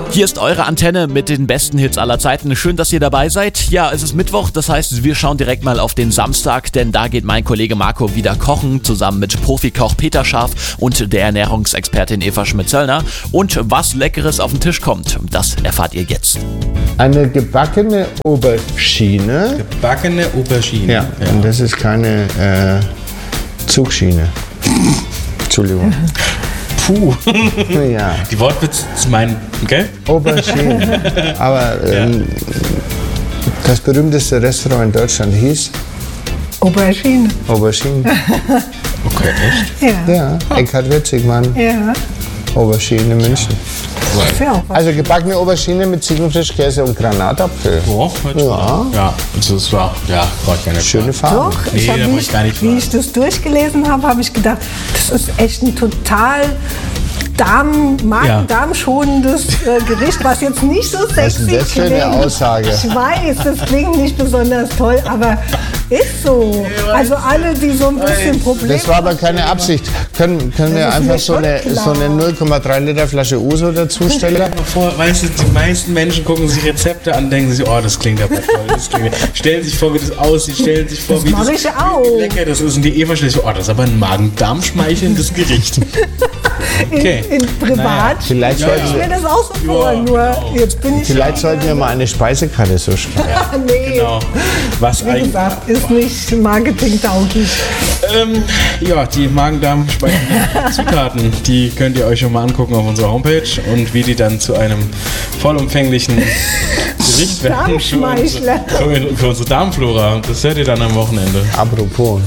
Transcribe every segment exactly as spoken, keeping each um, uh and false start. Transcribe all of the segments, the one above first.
Hier ist eure Antenne mit den besten Hits aller Zeiten. Schön, dass ihr dabei seid. Ja, es ist Mittwoch, das heißt, wir schauen direkt mal auf den Samstag, denn da geht mein Kollege Marco wieder kochen, zusammen mit Profikoch Peter Scharf und der Ernährungsexpertin Eva Schmidt-Zöllner. Und was Leckeres auf den Tisch kommt, das erfahrt ihr jetzt. Eine gebackene Aubergine. Gebackene Aubergine. Ja, ja. Und das ist keine äh, Zugschiene. Entschuldigung. Puh. Ja. Die Wortwitze meinen, gell? Aubergine. Aber ähm, ja. Das berühmteste Restaurant in Deutschland hieß? Aubergine. Aubergine. Okay, echt? Ja. Ja, Eckhard Witzigmann. Ja. Aubergine in München. Ja. Also gebackene Aubergine mit Ziegenfischkäse und Granatapfel. Oh, ja. Ja, also das war, ja, war keine schöne Farbe. Doch, Nee, ich hab, da wie, wollte ich gar nicht ich, wie ich das durchgelesen habe, habe ich gedacht, das ist echt ein total Darm, Magen-Darm-schonendes äh, Gericht, was jetzt nicht so sexy Was ist denn das für eine klingt. Aussage? Ich weiß, das klingt nicht besonders toll, aber ist so. Also alle, die so ein bisschen Probleme Das war aber keine Absicht. Können, können wir ist einfach mir so schon eine, klar. so eine null Komma drei Liter Flasche Uso dazustellen? Vor, weißt du, die meisten Menschen gucken sich Rezepte an, denken sich, oh, das klingt aber toll. Das klingt, stellen sich vor, wie das aussieht, stellen sich vor, Das wie, mach das, ich auch. wie lecker das ist. Und die Eva stellt sich vor, oh, das ist aber ein Magen-Darm-schmeichelndes Gericht. Okay. in, in Privat Vielleicht Ja, sollten ich wir, mir das auch so vor, Ja, nur genau. jetzt bin ich vielleicht sollten wir mal eine Speisekarte so schreiben. Ah, nee, Genau. Was wie eigentlich. gesagt, ist nicht marketingtauglich. Ähm, ja, die Magen-Darm-speichenden Zutaten, die könnt ihr euch schon mal angucken auf unserer Homepage und wie die dann zu einem vollumfänglichen Gericht werden für Darmschmeichler. unsere, für unsere Darmflora. Das hört ihr dann am Wochenende. Apropos.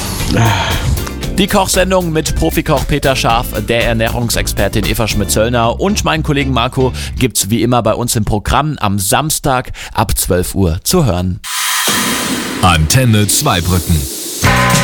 Die Kochsendung mit Profikoch Peter Scharf, der Ernährungsexpertin Eva Schmidt-Zöllner und meinen Kollegen Marco gibt's wie immer bei uns im Programm am Samstag ab zwölf Uhr zu hören. Antenne Zweibrücken.